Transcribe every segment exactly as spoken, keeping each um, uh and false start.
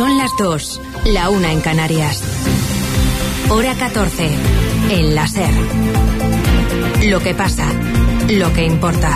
Son las dos, la una en Canarias. Hora catorce, en la SER. Lo que pasa, lo que importa.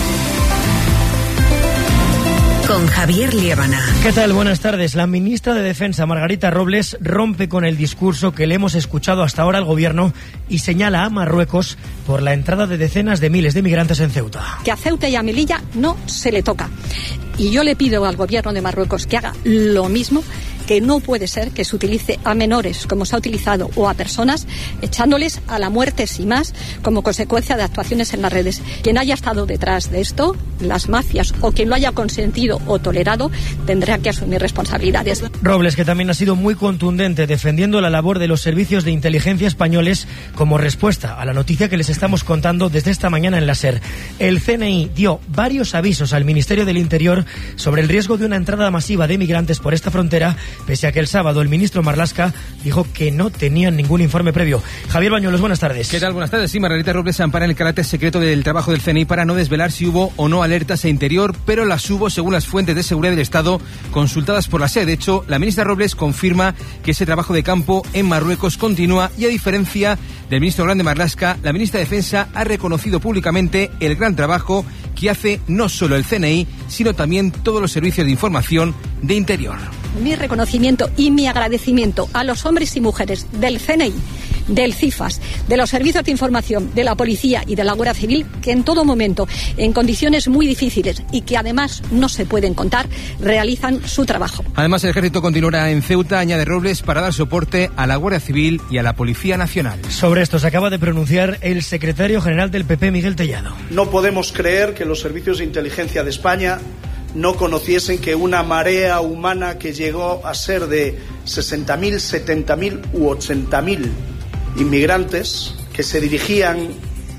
Con Javier Liébana. ¿Qué tal? Buenas tardes. La ministra de Defensa, Margarita Robles, rompe con el discurso que le hemos escuchado hasta ahora al gobierno y señala a Marruecos por la entrada de decenas de miles de migrantes en Ceuta. Que a Ceuta y a Melilla no se le toca. Y yo le pido al gobierno de Marruecos que haga lo mismo, que no puede ser que se utilice a menores como se ha utilizado o a personas, echándoles a la muerte sin más como consecuencia de actuaciones en las redes. Quien haya estado detrás de esto, las mafias o quien lo haya consentido o tolerado, tendrá que asumir responsabilidades. Robles, que también ha sido muy contundente defendiendo la labor de los servicios de inteligencia españoles como respuesta a la noticia que les estamos contando desde esta mañana en la SER. El C N I dio varios avisos al Ministerio del Interior sobre el riesgo de una entrada masiva de migrantes por esta frontera, pese a que el sábado el ministro Marlaska dijo que no tenían ningún informe previo. Javier Bañuelos, buenas tardes. ¿Qué tal? Buenas tardes. Sí, Margarita Robles se ampara en el carácter secreto del trabajo del C N I para no desvelar si hubo o no alertas a Interior, pero las hubo según las fuentes de seguridad del Estado consultadas por la SER. De hecho, la ministra Robles confirma que ese trabajo de campo en Marruecos continúa y, a diferencia del ministro Grande Marlaska, la ministra de Defensa ha reconocido públicamente el gran trabajo que hace no solo el C N I, sino también todos los servicios de información de Interior. Mi reconocimiento y mi agradecimiento a los hombres y mujeres del C N I, del CIFAS, de los servicios de información, de la policía y de la Guardia Civil, que en todo momento, en condiciones muy difíciles y que además no se pueden contar, realizan su trabajo. Además, el ejército continuará en Ceuta, añade Robles, para dar soporte a la Guardia Civil y a la Policía Nacional. Sobre esto se acaba de pronunciar el secretario general del P P, Miguel Tellado. No podemos creer que los servicios de inteligencia de España no conociesen que una marea humana que llegó a ser de sesenta mil, setenta mil u ochenta mil inmigrantes que se dirigían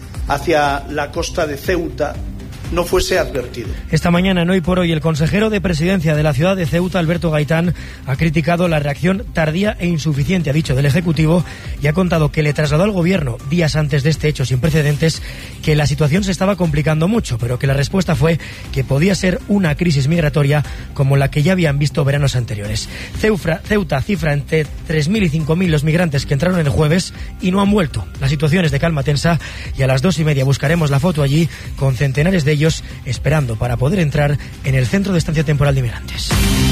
hacia la costa de Ceuta no fuese advertido. Esta mañana, en Hoy por Hoy, el consejero de Presidencia de la ciudad de Ceuta, Alberto Gaitán, ha criticado la reacción tardía e insuficiente, ha dicho, del Ejecutivo, y ha contado que le trasladó al Gobierno, días antes de este hecho sin precedentes, que la situación se estaba complicando mucho, pero que la respuesta fue que podía ser una crisis migratoria como la que ya habían visto veranos anteriores. Ceufra, Ceuta cifra entre tres mil y cinco mil los migrantes que entraron el jueves y no han vuelto. La situación es de calma tensa y a las dos y media buscaremos la foto allí con centenares de ellos esperando para poder entrar en el centro de estancia temporal de inmigrantes.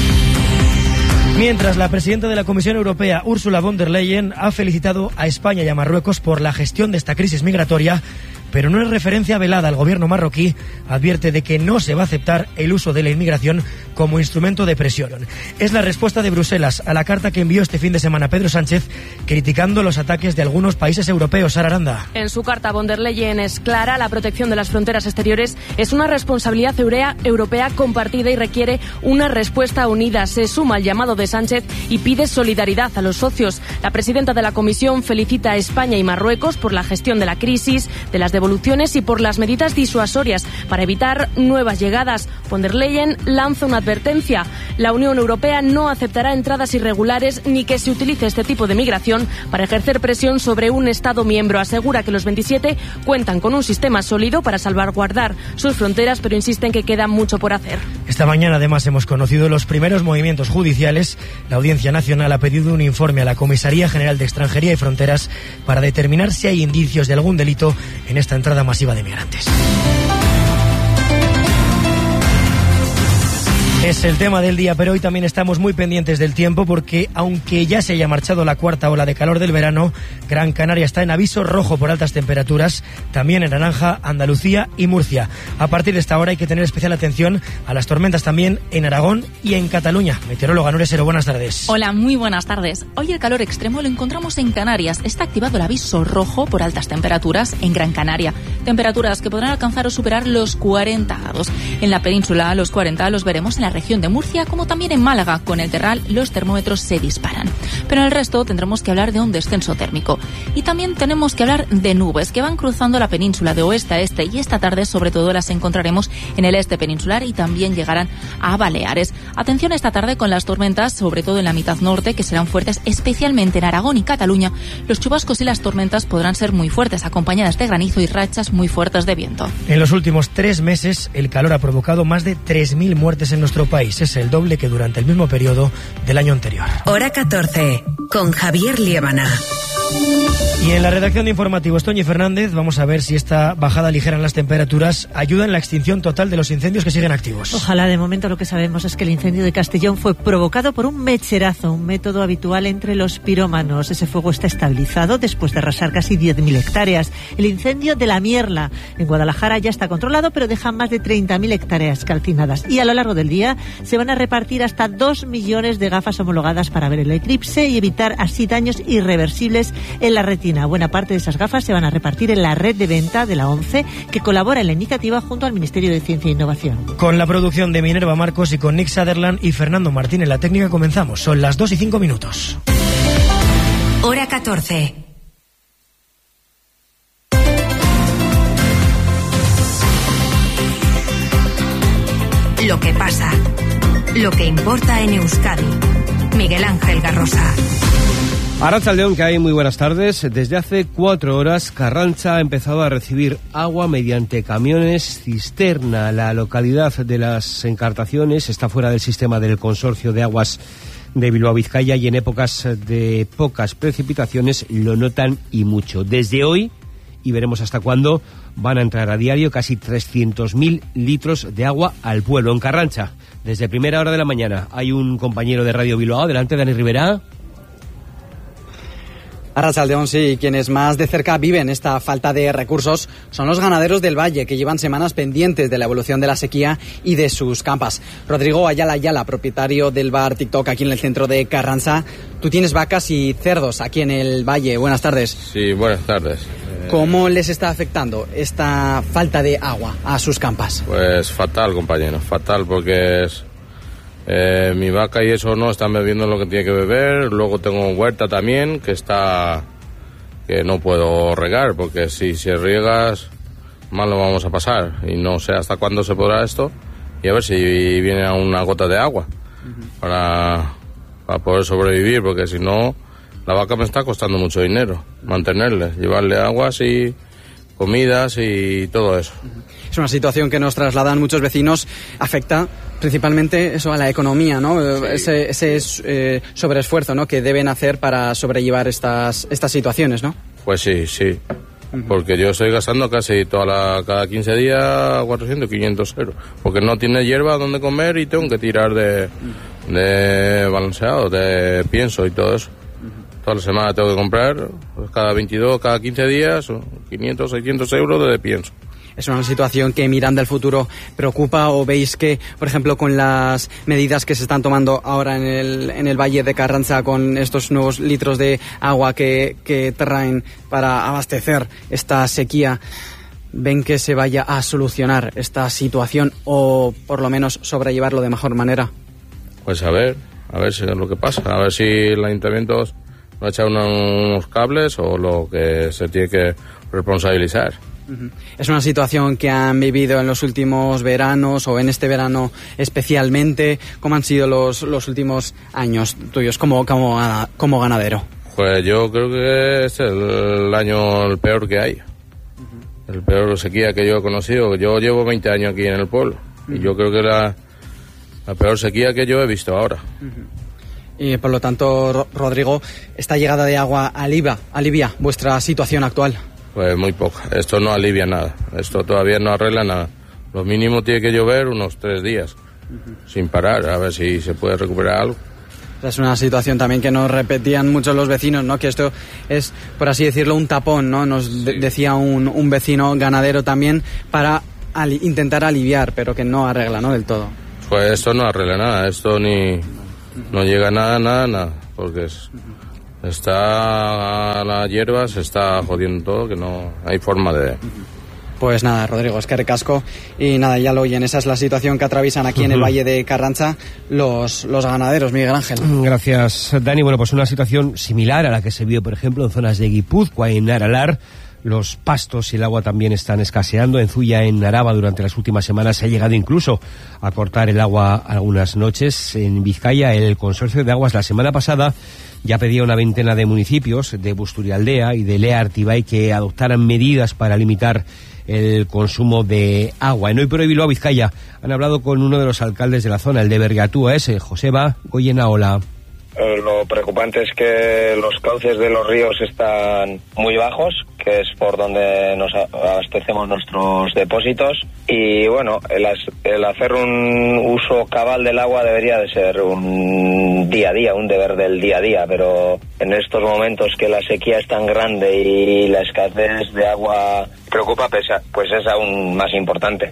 Mientras, la presidenta de la Comisión Europea, Ursula von der Leyen, ha felicitado a España y a Marruecos por la gestión de esta crisis migratoria, pero en una referencia velada al gobierno marroquí advierte de que no se va a aceptar el uso de la inmigración como instrumento de presión. Es la respuesta de Bruselas a la carta que envió este fin de semana Pedro Sánchez criticando los ataques de algunos países europeos. Sara Aranda. En su carta, von der Leyen es clara: la protección de las fronteras exteriores es una responsabilidad europea compartida y requiere una respuesta unida. Se suma al llamado de Sánchez y pide solidaridad a los socios. La presidenta de la Comisión felicita a España y Marruecos por la gestión de la crisis, de las devoluciones y por las medidas disuasorias para evitar nuevas llegadas. Von der Leyen lanza una advertencia: la Unión Europea no aceptará entradas irregulares ni que se utilice este tipo de migración para ejercer presión sobre un Estado miembro. Asegura que los veintisiete cuentan con un sistema sólido para salvaguardar sus fronteras, pero insisten que queda mucho por hacer. Esta mañana, además, hemos conocido los primeros movimientos judiciales. La Audiencia Nacional ha pedido un informe a la Comisaría General de Extranjería y Fronteras para determinar si hay indicios de algún delito en esta entrada masiva de migrantes. Es el tema del día, pero hoy también estamos muy pendientes del tiempo porque, aunque ya se haya marchado la cuarta ola de calor del verano, Gran Canaria está en aviso rojo por altas temperaturas, también en naranja Andalucía y Murcia. A partir de esta hora hay que tener especial atención a las tormentas también en Aragón y en Cataluña. Meteoróloga Nuria Sero, buenas tardes. Hola, muy buenas tardes. Hoy el calor extremo lo encontramos en Canarias. Está activado el aviso rojo por altas temperaturas en Gran Canaria. Temperaturas que podrán alcanzar o superar los cuarenta grados. En la península, los cuarenta los veremos en la región de Murcia, como también en Málaga. Con el Terral los termómetros se disparan. Pero en el resto tendremos que hablar de un descenso térmico. Y también tenemos que hablar de nubes que van cruzando la península de oeste a este, y esta tarde sobre todo las encontraremos en el este peninsular y también llegarán a Baleares. Atención esta tarde con las tormentas, sobre todo en la mitad norte, que serán fuertes, especialmente en Aragón y Cataluña. Los chubascos y las tormentas podrán ser muy fuertes, acompañadas de granizo y rachas muy fuertes de viento. En los últimos tres meses, el calor ha provocado más de tres mil muertes en nuestro nuestro país. Es el doble que durante el mismo periodo del año anterior. Hora catorce, con Javier Liébana. Y en la redacción de informativos, Toñi Fernández, vamos a ver si esta bajada ligera en las temperaturas ayuda en la extinción total de los incendios que siguen activos. Ojalá. De momento lo que sabemos es que el incendio de Castellón fue provocado por un mecherazo, un método habitual entre los pirómanos. Ese fuego está estabilizado después de arrasar casi diez mil hectáreas. El incendio de La Mierla en Guadalajara ya está controlado, pero deja más de treinta mil hectáreas calcinadas. Y a lo largo del día se van a repartir hasta dos millones de gafas homologadas para ver el eclipse y evitar así daños irreversibles en la retina. Buena parte de esas gafas se van a repartir en la red de venta de la ONCE, que colabora en la iniciativa junto al Ministerio de Ciencia e Innovación. Con la producción de Minerva Marcos y con Nick Sutherland y Fernando Martín en la técnica comenzamos. Son las dos y cinco minutos. Hora catorce. Lo que pasa. Lo que importa en Euskadi. Miguel Ángel Garrosa. Arratsaldeon, que hay muy buenas tardes. Desde hace cuatro horas, Carranza ha empezado a recibir agua mediante camiones cisterna. La localidad de las Encartaciones está fuera del sistema del Consorcio de Aguas de Bilbao-Vizcaya y en épocas de pocas precipitaciones lo notan y mucho. Desde hoy, y veremos hasta cuándo, van a entrar a diario casi trescientos mil litros de agua al pueblo. En Carranza, desde primera hora de la mañana, hay un compañero de Radio Bilbao. Adelante, Dani Rivera. Arratsaldeon, sí, quienes más de cerca viven esta falta de recursos son los ganaderos del Valle, que llevan semanas pendientes de la evolución de la sequía y de sus campas. Rodrigo Ayala Ayala, propietario del bar TikTok aquí en el centro de Carranza. Tú tienes vacas y cerdos aquí en el Valle. Buenas tardes. Sí, buenas tardes. ¿Cómo les está afectando esta falta de agua a sus campas? Pues fatal, compañero, fatal, porque es... Eh, mi vaca y eso no están bebiendo lo que tiene que beber. Luego tengo huerta también que está que no puedo regar, porque si se riegas mal lo vamos a pasar y no sé hasta cuándo se podrá esto, y a ver si viene una gota de agua uh-huh. para, para poder sobrevivir, porque si no la vaca me está costando mucho dinero mantenerle, llevarle aguas y comidas y todo eso. Es una situación que nos trasladan muchos vecinos, afecta principalmente eso a la economía, ¿no? Sí. Ese, ese eh, sobreesfuerzo, ¿no?, que deben hacer para sobrellevar estas estas situaciones, ¿no? Pues sí, sí. Uh-huh. Porque yo estoy gastando casi toda la, cada quince días cuatrocientos, quinientos euros. Porque no tiene hierba donde comer y tengo que tirar de, de balanceado, de pienso y todo eso. Uh-huh. Toda la semana tengo que comprar, pues cada veintidós, cada quince días, quinientos, seiscientos euros de pienso. Es una situación que, mirando al futuro, preocupa, o veis que, por ejemplo, con las medidas que se están tomando ahora en el, en el Valle de Carranza, con estos nuevos litros de agua que, que traen para abastecer esta sequía, ¿ven que se vaya a solucionar esta situación o por lo menos sobrellevarlo de mejor manera? Pues a ver, a ver si es lo que pasa, a ver si el ayuntamiento no echa unos cables o lo que se tiene que responsabilizar. Es una situación que han vivido en los últimos veranos o en este verano especialmente. ¿Cómo han sido los, los últimos años tuyos como, como, como ganadero? Pues yo creo que es el año el peor que hay. Uh-huh. El peor sequía que yo he conocido. Yo llevo veinte años aquí en el pueblo. Uh-huh. Y yo creo que la, la peor sequía que yo he visto ahora. Uh-huh. Y por lo tanto, Rodrigo, esta llegada de agua alivia, alivia vuestra situación actual. Pues muy poca. Esto no alivia nada. Esto todavía no arregla nada. Lo mínimo tiene que llover unos tres días, uh-huh. sin parar, a ver si se puede recuperar algo. Es una situación también que nos repetían muchos los vecinos, ¿no? Que esto es, por así decirlo, un tapón, ¿no? Nos sí. de- decía un, un vecino ganadero también, para ali- intentar aliviar, pero que no arregla, ¿no?, del todo. Pues esto no arregla nada. Esto ni no llega nada, nada, nada. Porque es... Está la hierba, se está jodiendo todo, que no hay forma de... Pues nada, Rodrigo, es que recasco. Y nada, ya lo oyen, esa es la situación que atraviesan aquí en el Valle de Carranza los, los ganaderos, Miguel Ángel. Gracias, Dani. Bueno, pues una situación similar a la que se vio, por ejemplo, en zonas de Guipúzcoa y en Aralar. los pastos y el agua también están escaseando. En Zuya, en Araba, durante las últimas semanas se ha llegado incluso a cortar el agua algunas noches. En Vizcaya, el Consorcio de Aguas la semana pasada ya pedía a una veintena de municipios de Busturialdea y de Lea Artibay que adoptaran medidas para limitar el consumo de agua. En Hoy por Hoy Bilbao Vizcaya han hablado con uno de los alcaldes de la zona, el de Berriatúa, ese Joseba Goyenaola. Eh, lo preocupante es que los cauces de los ríos están muy bajos, que es por donde nos abastecemos nuestros depósitos, y bueno, el, el hacer un uso cabal del agua debería de ser un día a día, un deber del día a día, pero en estos momentos que la sequía es tan grande y la escasez de agua preocupa, pues es aún más importante.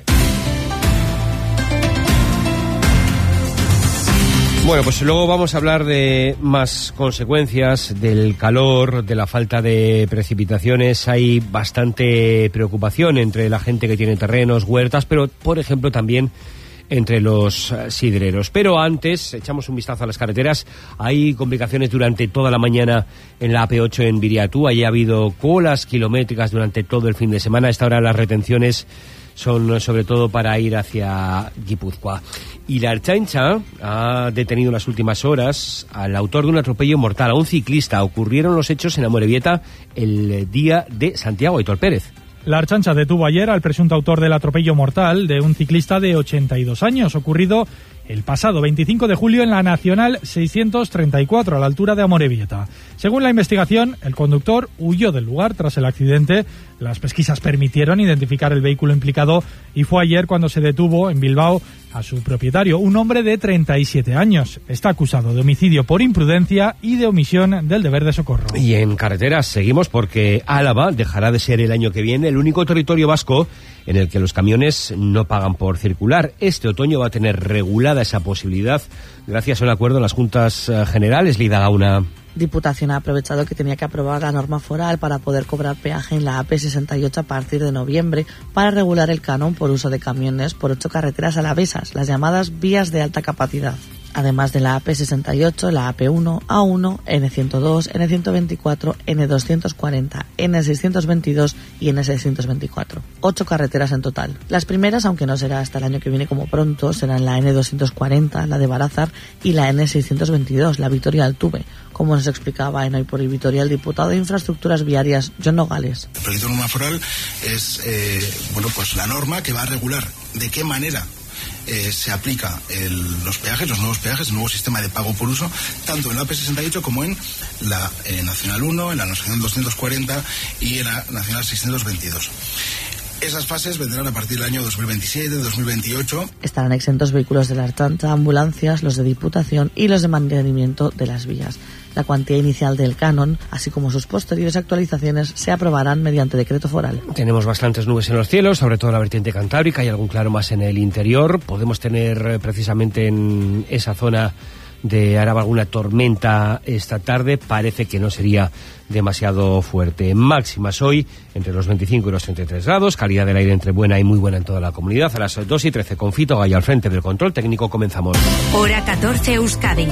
Bueno, pues luego vamos a hablar de más consecuencias del calor, de la falta de precipitaciones. Hay bastante preocupación entre la gente que tiene terrenos, huertas, pero, por ejemplo, también entre los sidreros. Pero antes, echamos un vistazo a las carreteras. Hay complicaciones durante toda la mañana en la A P ocho en Viriatú. Allí ha habido colas kilométricas durante todo el fin de semana. A esta hora las retenciones son sobre todo para ir hacia Guipúzcoa. Y la Ertzaintza ha detenido en las últimas horas al autor de un atropello mortal a un ciclista. Ocurrieron los hechos en Amorebieta el día de Santiago. Aitor Pérez. La Ertzaintza detuvo ayer al presunto autor del atropello mortal de un ciclista de ochenta y dos años, ocurrido el pasado veinticinco de julio en la Nacional seiscientos treinta y cuatro, a la altura de Amorebieta. Según la investigación, el conductor huyó del lugar tras el accidente. Las pesquisas permitieron identificar el vehículo implicado y fue ayer cuando se detuvo en Bilbao a su propietario, un hombre de treinta y siete años. Está acusado de homicidio por imprudencia y de omisión del deber de socorro. Y en carreteras seguimos porque Álava dejará de ser el año que viene el único territorio vasco en el que los camiones no pagan por circular. Este otoño va a tener regulada esa posibilidad gracias a un acuerdo en las Juntas Generales. Lida Gauna. Diputación ha aprovechado que tenía que aprobar la norma foral para poder cobrar peaje en la A P sesenta y ocho a partir de noviembre para regular el canon por uso de camiones por ocho carreteras alavesas, las llamadas vías de alta capacidad. Además de la A P sesenta y ocho, la A P uno, A uno, N ciento dos, N ciento veinticuatro, N doscientos cuarenta, N seiscientos veintidós y N seiscientos veinticuatro. Ocho carreteras en total. Las primeras, aunque no será hasta el año que viene como pronto, serán la N doscientos cuarenta, la de Barázar, y la N seiscientos veintidós, la Vitoria-Altuve, como nos explicaba en Hoy por Hoy Vitoria el diputado de Infraestructuras Viarias, John Nogales. El proyecto de norma foral es eh, bueno, pues la norma que va a regular de qué manera Eh, se aplica el, los peajes, los nuevos peajes, el nuevo sistema de pago por uso, tanto en la A P sesenta y ocho como en la eh, Nacional uno, en la Nacional doscientos cuarenta y en la Nacional seiscientos veintidós. Esas fases vendrán a partir del año dos mil veintisiete, dos mil veintiocho. Estarán exentos vehículos de la Ertzaintza, ambulancias, los de Diputación y los de mantenimiento de las vías. La cuantía inicial del canon, así como sus posteriores actualizaciones, se aprobarán mediante decreto foral. Tenemos bastantes nubes en los cielos, sobre todo en la vertiente cantábrica, hay algún claro más en el interior. Podemos tener precisamente en esa zona de Araba alguna tormenta esta tarde. Parece que no sería demasiado fuerte. Máximas hoy entre los veinticinco y los treinta y tres grados, calidad del aire entre buena y muy buena en toda la comunidad. A las dos y trece con Fito Gallo al frente del control técnico comenzamos. Hora catorce Euskadi.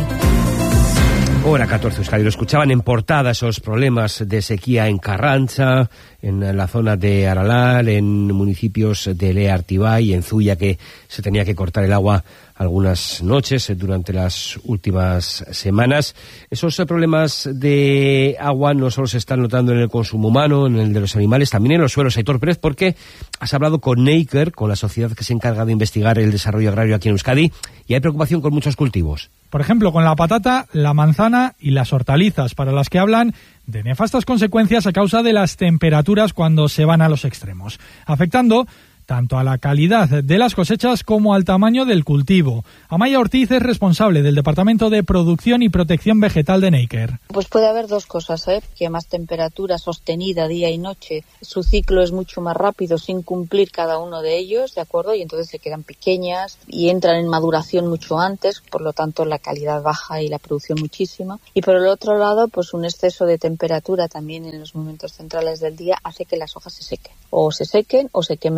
Hora catorce Euskadi. Lo escuchaban en portada esos problemas de sequía en Carranza, en la zona de Aralar, en municipios de Lea Artibay, en Zuya, que se tenía que cortar el agua algunas noches durante las últimas semanas. Esos problemas de agua no solo se están notando en el consumo humano, en el de los animales, también en los suelos. Aitor Pérez, porque has hablado con Neiker, con la sociedad que se encarga de investigar el desarrollo agrario aquí en Euskadi, y hay preocupación con muchos cultivos. Por ejemplo, con la patata, la manzana y las hortalizas, para las que hablan de nefastas consecuencias a causa de las temperaturas cuando se van a los extremos, afectando tanto a la calidad de las cosechas como al tamaño del cultivo. Amaya Ortiz es responsable del Departamento de Producción y Protección Vegetal de Neiker. Pues puede haber dos cosas, ¿eh? Que más temperatura sostenida día y noche, su ciclo es mucho más rápido sin cumplir cada uno de ellos, ¿de acuerdo? Y entonces se quedan pequeñas y entran en maduración mucho antes, por lo tanto la calidad baja y la producción muchísima. Y por el otro lado, pues un exceso de temperatura también en los momentos centrales del día hace que las hojas se sequen. O se sequen o se quemen los frutos,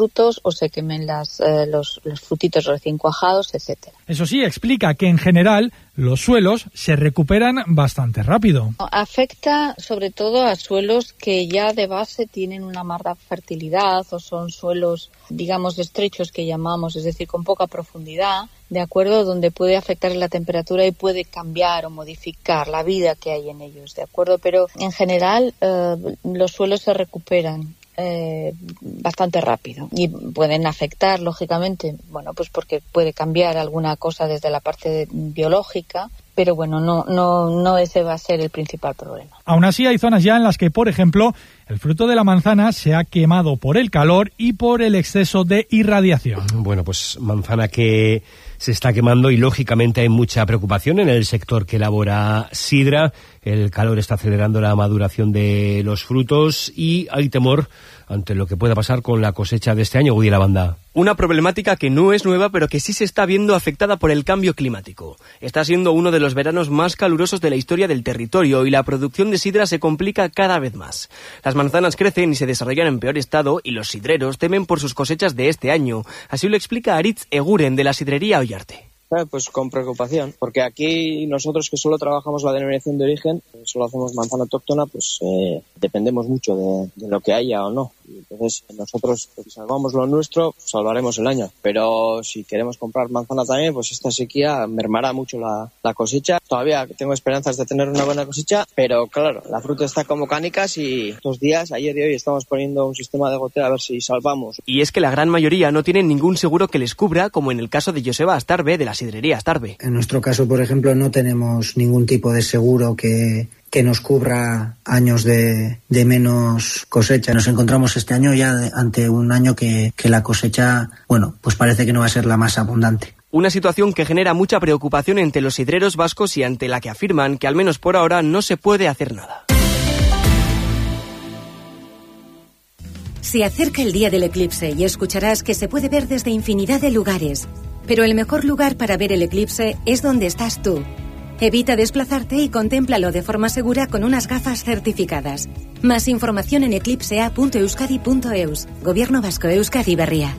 frutos o se quemen las, eh, los, los frutitos recién cuajados, etcétera. Eso sí, explica que en general los suelos se recuperan bastante rápido. Afecta sobre todo a suelos que ya de base tienen una mala fertilidad o son suelos, digamos, estrechos que llamamos, es decir, con poca profundidad, de acuerdo, donde puede afectar la temperatura y puede cambiar o modificar la vida que hay en ellos, de acuerdo, pero en general eh, los suelos se recuperan Eh, bastante rápido y pueden afectar, lógicamente, bueno, pues porque puede cambiar alguna cosa desde la parte de, biológica, pero bueno, no, no, no ese va a ser el principal problema. Aún así, hay zonas ya en las que, por ejemplo, el fruto de la manzana se ha quemado por el calor y por el exceso de irradiación. Bueno, pues manzana que se está quemando y lógicamente hay mucha preocupación en el sector que elabora sidra. El calor está acelerando la maduración de los frutos y hay temor ante lo que pueda pasar con la cosecha de este año. Gudi Lavanda. Una problemática que no es nueva, pero que sí se está viendo afectada por el cambio climático. Está siendo uno de los veranos más calurosos de la historia del territorio y la producción de sidra se complica cada vez más. Las manzanas crecen y se desarrollan en peor estado y los sidreros temen por sus cosechas de este año. Así lo explica Aritz Eguren de la sidrería Ollarte. Eh, pues con preocupación, porque aquí nosotros que solo trabajamos la denominación de origen, solo hacemos manzana autóctona, pues eh, dependemos mucho de, de lo que haya o no. Y entonces nosotros, si salvamos lo nuestro, salvaremos el año. Pero si queremos comprar manzana también, pues esta sequía mermará mucho la, la cosecha. Todavía tengo esperanzas de tener una buena cosecha, pero claro, la fruta está como canicas y estos días, ayer y hoy, estamos poniendo un sistema de goteo a ver si salvamos. Y es que la gran mayoría no tienen ningún seguro que les cubra, como en el caso de Joseba Astarbe de la sidrería Astarbe. En nuestro caso, por ejemplo, no tenemos ningún tipo de seguro que, que nos cubra años de, de menos cosecha. Nos encontramos este año ya de, ante un año que, que la cosecha, bueno, pues parece que no va a ser la más abundante. Una situación que genera mucha preocupación entre los sidreros vascos y ante la que afirman que al menos por ahora no se puede hacer nada. Se acerca el día del eclipse y escucharás que se puede ver desde infinidad de lugares. Pero el mejor lugar para ver el eclipse es donde estás tú. Evita desplazarte y contémplalo de forma segura con unas gafas certificadas. Más información en eclipsea punto euskadi punto eus. Gobierno Vasco, Euskadi Berria.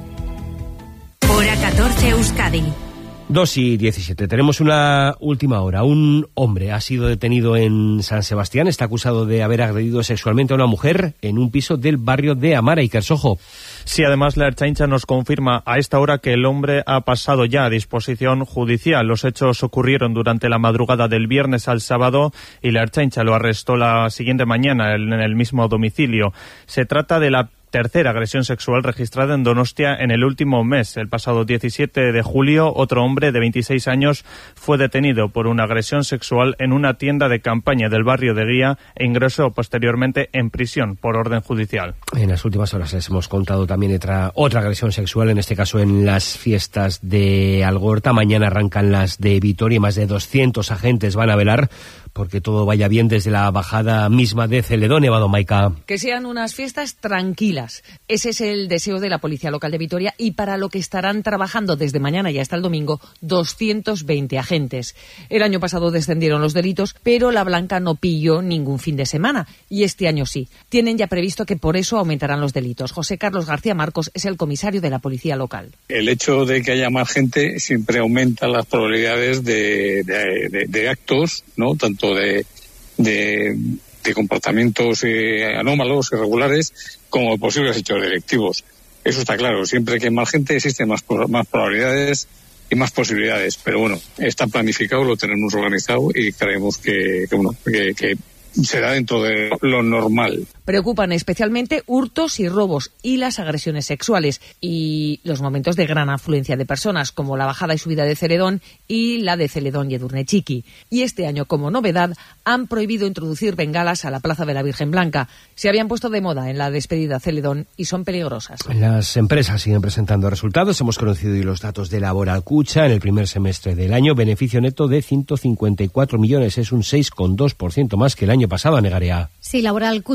Hora catorce, Euskadi. dos y diecisiete. Tenemos una última hora. Un hombre ha sido detenido en San Sebastián. Está acusado de haber agredido sexualmente a una mujer en un piso del barrio de Amara y Kersojo. Sí, además la Ertzaintza nos confirma a esta hora que el hombre ha pasado ya a disposición judicial. Los hechos ocurrieron durante la madrugada del viernes al sábado y la Ertzaintza lo arrestó la siguiente mañana en el mismo domicilio. Se trata de la tercera agresión sexual registrada en Donostia en el último mes. El pasado diecisiete de julio, otro hombre de veintiséis años fue detenido por una agresión sexual en una tienda de campaña del barrio de Guía e ingresó posteriormente en prisión por orden judicial. En las últimas horas les hemos contado también otra, otra agresión sexual, en este caso en las fiestas de Algorta. Mañana arrancan las de Vitoria y más de doscientos agentes van a velar porque todo vaya bien desde la bajada misma de Celedón. Evado Maica. Que sean unas fiestas tranquilas. Ese es el deseo de la Policía Local de Vitoria y para lo que estarán trabajando desde mañana y hasta el domingo doscientos veinte agentes. El año pasado descendieron los delitos, pero la Blanca no pilló ningún fin de semana y este año sí. Tienen ya previsto que por eso aumentarán los delitos. José Carlos García Marcos es el comisario de la Policía Local. El hecho de que haya más gente siempre aumenta las probabilidades de, de, de, de actos, ¿no? Tanto De, de, de comportamientos eh, anómalos, irregulares, como posibles hechos delictivos. Eso está claro. Siempre que hay más gente existen más, más probabilidades y más posibilidades. Pero bueno, está planificado, lo tenemos organizado y creemos que, que bueno, que, que será dentro de lo normal. Preocupan especialmente hurtos y robos y las agresiones sexuales y los momentos de gran afluencia de personas como la bajada y subida de Celedón y la de Celedón y Edurne Txiki. Y este año, como novedad, han prohibido introducir bengalas a la Plaza de la Virgen Blanca. Se habían puesto de moda en la despedida a Celedón y son peligrosas. Las empresas siguen presentando resultados. Hemos conocido hoy los datos de Laboral Kutxa en el primer semestre del año. Beneficio neto de ciento cincuenta y cuatro millones, es un seis coma dos por ciento más que el año pasado, Negarea. Sí, Laboral Kutxa también ha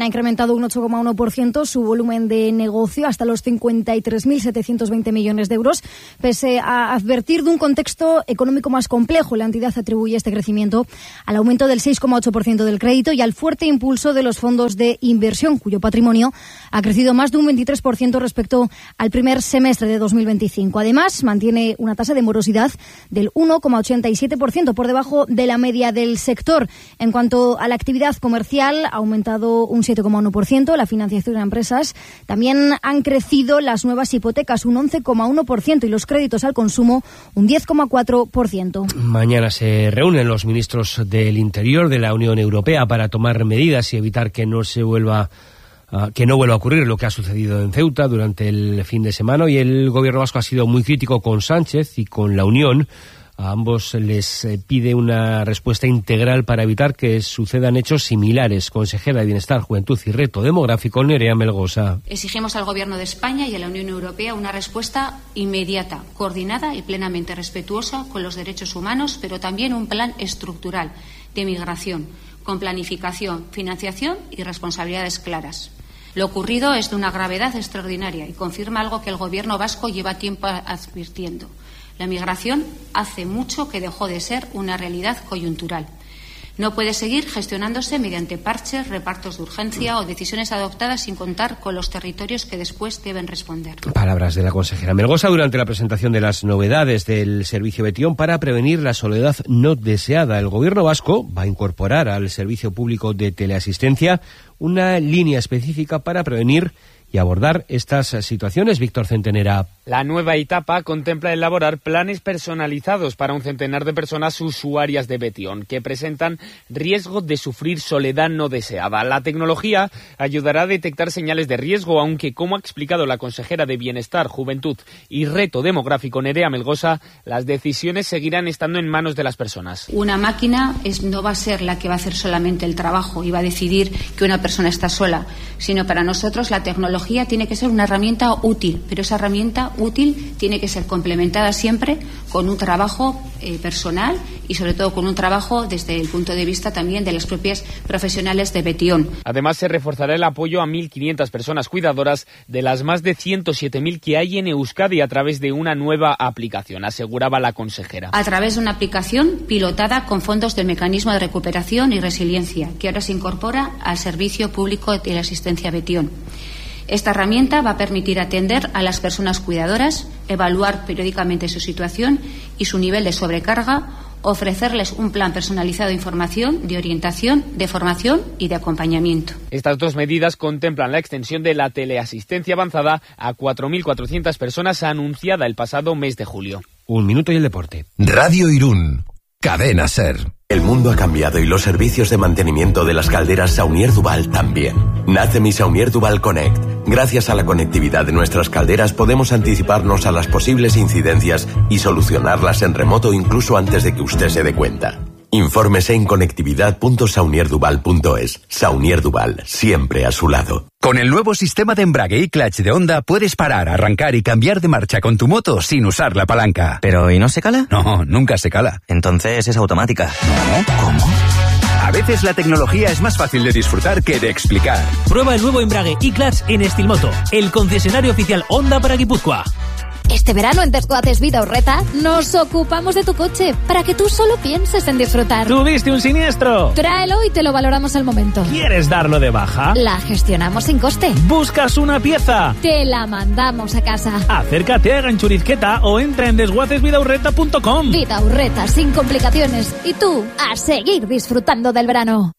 incrementado un ocho coma uno por ciento su volumen de negocio hasta los cincuenta y tres mil setecientos veinte millones de euros. Pese a advertir de un contexto económico más complejo, la entidad atribuye este crecimiento al aumento del seis coma ocho por ciento del crédito y al fuerte impulso de los fondos de inversión, cuyo patrimonio ha crecido más de un veintitrés por ciento respecto al primer semestre de dos mil veinticinco. Además, mantiene una tasa de morosidad del uno coma ochenta y siete por ciento, por debajo de la media del sector. En cuanto a la actividad comercial, ha aumentado un siete coma uno por ciento. La financiación a empresas también han crecido las nuevas hipotecas un once coma uno por ciento y los créditos al consumo un diez coma cuatro por ciento. Mañana se reúnen los ministros del Interior de la Unión Europea para tomar medidas y evitar que no se vuelva Uh, que no vuelva a ocurrir lo que ha sucedido en Ceuta durante el fin de semana, y el gobierno vasco ha sido muy crítico con Sánchez y con la Unión. A ambos les eh, pide una respuesta integral para evitar que sucedan hechos similares. Consejera de Bienestar, Juventud y Reto Demográfico, Nerea Melgosa. Exigimos al Gobierno de España y a la Unión Europea una respuesta inmediata, coordinada y plenamente respetuosa con los derechos humanos, pero también un plan estructural de migración, con planificación, financiación y responsabilidades claras. Lo ocurrido es de una gravedad extraordinaria y confirma algo que el Gobierno vasco lleva tiempo advirtiendo. La migración hace mucho que dejó de ser una realidad coyuntural. No puede seguir gestionándose mediante parches, repartos de urgencia o decisiones adoptadas sin contar con los territorios que después deben responder. Palabras de la consejera Melgosa durante la presentación de las novedades del servicio Betión para prevenir la soledad no deseada. El Gobierno vasco va a incorporar al servicio público de teleasistencia una línea específica para prevenir y abordar estas situaciones. Víctor Centenera. La nueva etapa contempla elaborar planes personalizados para un centenar de personas usuarias de Betión que presentan riesgo de sufrir soledad no deseada. La tecnología ayudará a detectar señales de riesgo, aunque, como ha explicado la consejera de Bienestar, Juventud y Reto Demográfico, Nerea Melgosa, las decisiones seguirán estando en manos de las personas. Una máquina es, no va a ser la que va a hacer solamente el trabajo y va a decidir que una persona está sola, sino para nosotros la tecnología tiene que ser una herramienta útil, pero esa herramienta útil tiene que ser complementada siempre con un trabajo eh, personal y sobre todo con un trabajo desde el punto de vista también de las propias profesionales de Betión. Además, se reforzará el apoyo a mil quinientas personas cuidadoras de las más de ciento siete mil que hay en Euskadi a través de una nueva aplicación, aseguraba la consejera. A través de una aplicación pilotada con fondos del Mecanismo de Recuperación y Resiliencia, que ahora se incorpora al Servicio Público de Asistencia Betión. Esta herramienta va a permitir atender a las personas cuidadoras, evaluar periódicamente su situación y su nivel de sobrecarga, ofrecerles un plan personalizado de información, de orientación, de formación y de acompañamiento. Estas dos medidas contemplan la extensión de la teleasistencia avanzada a cuatro mil cuatrocientas personas anunciada el pasado mes de julio. Un minuto y el deporte. Radio Irún. Cadena SER. El mundo ha cambiado y los servicios de mantenimiento de las calderas Saunier Duval también. Nace mi Saunier Duval Connect. Gracias a la conectividad de nuestras calderas podemos anticiparnos a las posibles incidencias y solucionarlas en remoto incluso antes de que usted se dé cuenta. Infórmese en conectividad punto saunier duval punto es. Saunier Duval, siempre a su lado. Con el nuevo sistema de embrague y clutch de Honda puedes parar, arrancar y cambiar de marcha con tu moto sin usar la palanca. ¿Pero y no se cala? No, nunca se cala. Entonces es automática. No, ¿cómo? A veces la tecnología es más fácil de disfrutar que de explicar. Prueba el nuevo embrague y clutch en Estilmoto, el concesionario oficial Honda para Guipúzcoa. Este verano en Desguaces Vidaurreta nos ocupamos de tu coche para que tú solo pienses en disfrutar. ¿Tuviste un siniestro? Tráelo y te lo valoramos al momento. ¿Quieres darlo de baja? La gestionamos sin coste. ¿Buscas una pieza? Te la mandamos a casa. Acércate a Ganchurizqueta o entra en desguaces vidaurreta punto com. Vidaurreta sin complicaciones. Y tú, a seguir disfrutando del verano.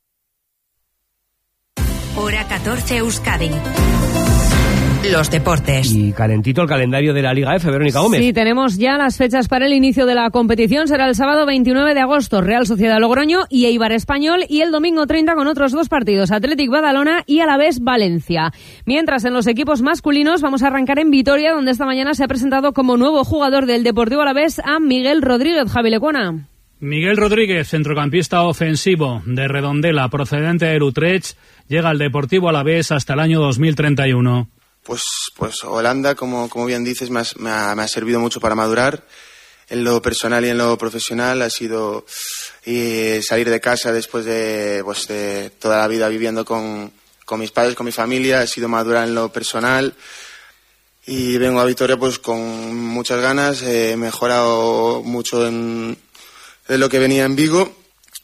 Hora catorce Euskadi. Los deportes. Y calentito el calendario de la Liga F, Verónica Gómez. Sí, tenemos ya las fechas para el inicio de la competición. Será el sábado veintinueve de agosto, Real Sociedad Logroño y Eibar Español, y el domingo treinta con otros dos partidos, Athletic Badalona y Alavés Valencia. Mientras, en los equipos masculinos vamos a arrancar en Vitoria, donde esta mañana se ha presentado como nuevo jugador del Deportivo Alavés a Miguel Rodríguez. Javi Lecuona. Miguel Rodríguez, centrocampista ofensivo de Redondela, procedente de Utrecht, llega al Deportivo Alavés hasta el año dos mil treinta y uno. Pues, pues Holanda, como, como bien dices, me ha, me, ha, me ha servido mucho para madurar en lo personal y en lo profesional. Ha sido eh, salir de casa después de, pues, de toda la vida viviendo con, con mis padres, con mi familia, he sido madurar en lo personal y vengo a Vitoria pues con muchas ganas, he mejorado mucho en, en lo que venía en Vigo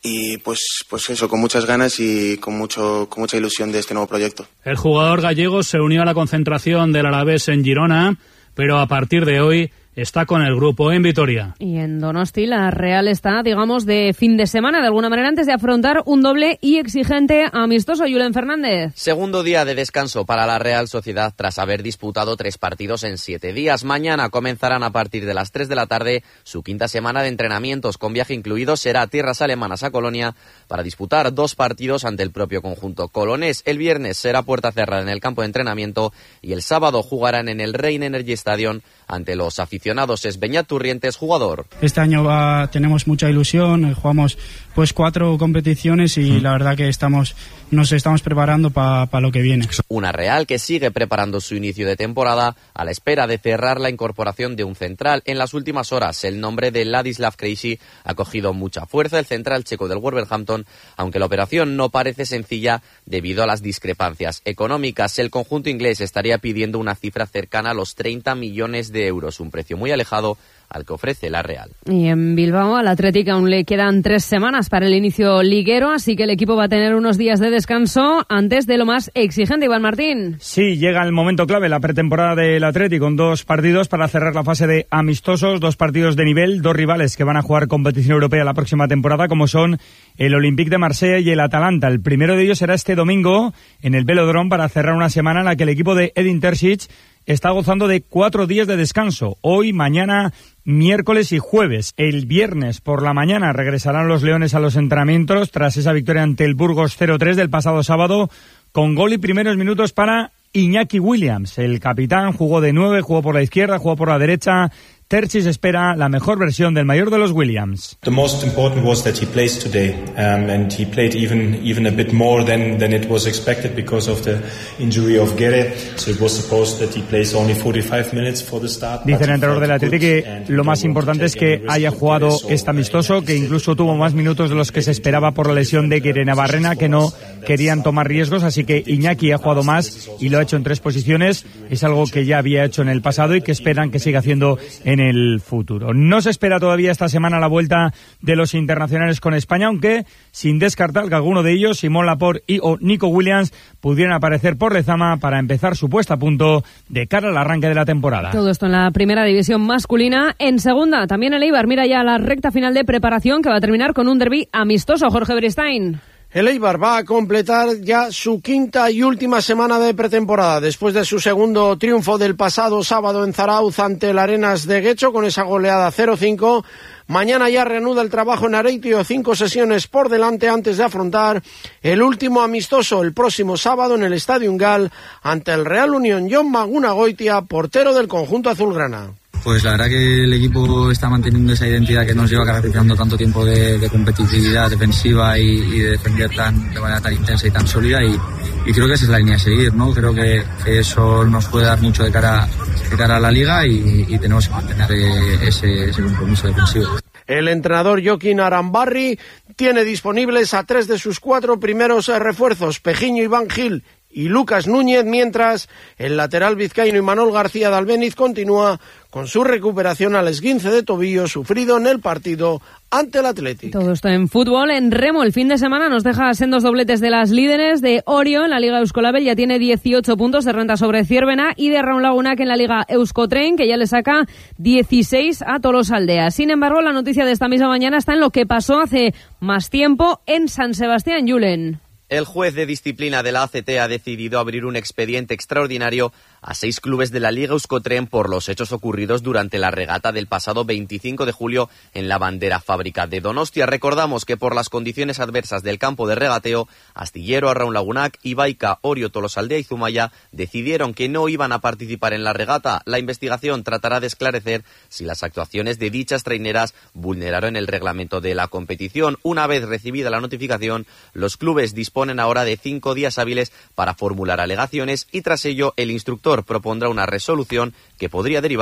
y pues pues eso, con muchas ganas y con mucho con mucha ilusión de este nuevo proyecto. El jugador gallego se unió a la concentración del Alavés en Girona, pero a partir de hoy está con el grupo en Vitoria. Y en Donosti la Real está, digamos, de fin de semana, de alguna manera, antes de afrontar un doble y exigente amistoso. Julen Fernández. Segundo día de descanso para la Real Sociedad tras haber disputado tres partidos en siete días. Mañana comenzarán a partir de las tres de la tarde su quinta semana de entrenamientos, con viaje incluido. Será a tierras alemanas, a Colonia, para disputar dos partidos ante el propio conjunto colonés. El viernes será puerta cerrada en el campo de entrenamiento y el sábado jugarán en el Rhein Energy Stadium ante los aficionados. Es Beñat Turrientes, jugador. Este año va, tenemos mucha ilusión, jugamos pues cuatro competiciones y mm. la verdad que estamos nos estamos preparando para pa lo que viene. Una Real que sigue preparando su inicio de temporada a la espera de cerrar la incorporación de un central. En las últimas horas el nombre de Ladislav Krejci ha cogido mucha fuerza, el central checo del Wolverhampton, aunque la operación no parece sencilla debido a las discrepancias económicas. El conjunto inglés estaría pidiendo una cifra cercana a los treinta millones de euros, un precio muy alejado al que ofrece la Real. Y en Bilbao al Athletic aún le quedan tres semanas para el inicio liguero, así que el equipo va a tener unos días de descanso antes de lo más exigente. Iván Martín. Sí, llega el momento clave, la pretemporada del Athletic, con dos partidos para cerrar la fase de amistosos, dos partidos de nivel, dos rivales que van a jugar competición europea la próxima temporada, como son el Olympique de Marsella y el Atalanta. El primero de ellos será este domingo en el Velodrome para cerrar una semana en la que el equipo de Edin Terzic está gozando de cuatro días de descanso. Hoy, mañana, miércoles y jueves. El viernes por la mañana regresarán los Leones a los entrenamientos tras esa victoria ante el Burgos cero tres del pasado sábado, con gol y primeros minutos para Iñaki Williams. El capitán jugó de nueve, jugó por la izquierda, jugó por la derecha. Terzic espera la mejor versión del mayor de los Williams. The most important was that he plays today, um, and he played even even a bit more than than it was expected because of the injury of Guerre. So it was supposed that he plays only forty-five minutes for the start. Dice el entrenador del Atlético que lo más importante es que haya jugado este amistoso, que incluso tuvo más minutos de los que se esperaba por la lesión de Guerre Navarrena, que no querían tomar riesgos, así que Iñaki ha jugado más y lo ha hecho en tres posiciones. Es algo que ya había hecho en el pasado y que esperan que siga haciendo en en el futuro. No se espera todavía esta semana la vuelta de los internacionales con España, aunque sin descartar que alguno de ellos, Simón Laporte y o Nico Williams, pudieran aparecer por Lezama para empezar su puesta a punto de cara al arranque de la temporada. Todo esto en la primera división masculina. En segunda, también el Eibar mira ya la recta final de preparación, que va a terminar con un derbi amistoso. Jorge Beristain. El Eibar va a completar ya su quinta y última semana de pretemporada después de su segundo triunfo del pasado sábado en Zarauz ante el Arenas de Guecho con esa goleada cero cinco. Mañana ya reanuda el trabajo en Areitio, cinco sesiones por delante antes de afrontar el último amistoso el próximo sábado en el Estadio Ungal ante el Real Unión. Jon Magunagoitia, portero del conjunto azulgrana. Pues la verdad que el equipo está manteniendo esa identidad que nos lleva caracterizando tanto tiempo de, de competitividad defensiva y, y de defender tan, de manera tan intensa y tan sólida y, y creo que esa es la línea a seguir, ¿no? Creo que, que eso nos puede dar mucho de cara, de cara a la liga y, y tenemos que mantener ese, ese compromiso defensivo. El entrenador Joaquín Arambarri tiene disponibles a tres de sus cuatro primeros refuerzos, Pejiño, Iván Gil y Lucas Núñez, mientras el lateral vizcaíno Imanol García de Albéniz continúa con su recuperación al esguince de tobillo sufrido en el partido ante el Atlético. Todo esto en fútbol. En remo, el fin de semana nos deja sendos dobletes de las líderes. De Orio en la Liga Euskolabel ya tiene dieciocho puntos de renta sobre Ciervena, y de Raúl Lagunac en la Liga Euskotren, que ya le saca dieciséis a Tolosaldea. Sin embargo, la noticia de esta misma mañana está en lo que pasó hace más tiempo en San Sebastián, Julen. El juez de disciplina de la A C T ha decidido abrir un expediente extraordinario a seis clubes de la Liga Euskotren por los hechos ocurridos durante la regata del pasado veinticinco de julio en la bandera fábrica de Donostia. Recordamos que por las condiciones adversas del campo de regateo, Astillero, Arraun Lagunac, Ibaica, Orio, Tolosaldea y Zumaya decidieron que no iban a participar en la regata. La investigación tratará de esclarecer si las actuaciones de dichas traineras vulneraron el reglamento de la competición. Una vez recibida la notificación, los clubes disponen ahora de cinco días hábiles para formular alegaciones y tras ello el instructor propondrá una resolución que podría derivar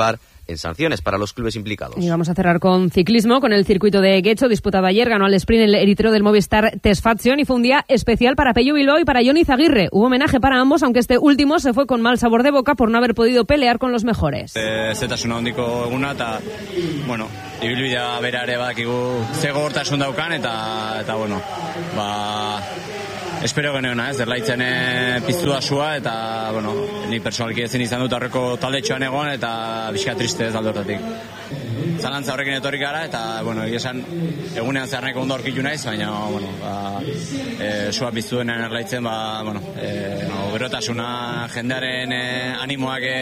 en sanciones para los clubes implicados. Y vamos a cerrar con ciclismo, con el circuito de Guecho, disputado ayer, ganó al sprint el eritreo del Movistar Tesfazion y fue un día especial para Pello Bilbao y para Jon Izaguirre. Hubo homenaje para ambos, aunque este último se fue con mal sabor de boca por no haber podido pelear con los mejores. Eh, zetasuna hondiko eguna eta, bueno, ibilbidea bera ere badakigu ze gogortasun daukan eta, eta bueno, ba... Espero geneuna, ez, derlaitzen e, piztu da sua, eta, bueno, ni personalki ezin izan dut aurreko taldetxoan egon, eta bizka triste ez aldortatik. Zalantza horrekin etorrik gara, eta, bueno, esan egunean zehar ondo aurkitu naiz, baina, bueno, ba, e, sua piztu denean erlaitzen, ba, bueno, e, no, berotasuna jendearen e, animoak e,